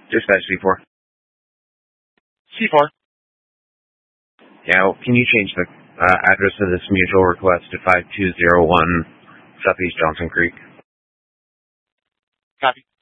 Dispatch C4. C4. Yeah, well, can you change the address of this mutual request to 5201 Southeast Johnson Creek? Copy.